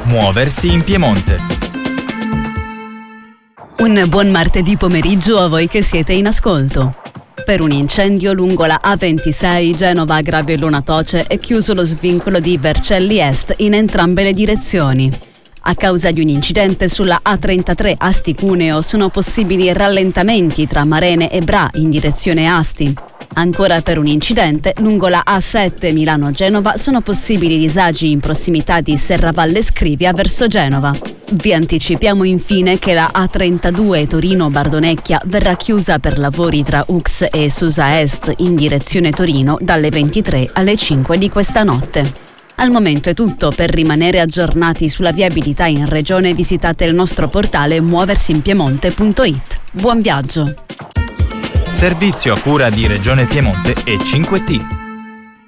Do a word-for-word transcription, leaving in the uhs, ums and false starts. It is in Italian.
Muoversi in Piemonte. Un buon martedì pomeriggio a voi che siete in ascolto. Per un incendio lungo la A ventisei Genova-Gravellona Toce è chiuso lo svincolo di Vercelli Est in entrambe le direzioni. A causa di un incidente sulla A trentatré Asti-Cuneo sono possibili rallentamenti tra Marene e Bra in direzione Asti. Ancora per un incidente, lungo la A sette Milano-Genova sono possibili disagi in prossimità di Serravalle Scrivia verso Genova. Vi anticipiamo infine che la A trentadue Torino-Bardonecchia verrà chiusa per lavori tra Ux e Susa Est in direzione Torino dalle ventitré alle cinque di questa notte. Al momento è tutto. Per rimanere aggiornati sulla viabilità in regione visitate il nostro portale muoversinpiemonte punto it. Buon viaggio! Servizio a cura di Regione Piemonte e cinque T.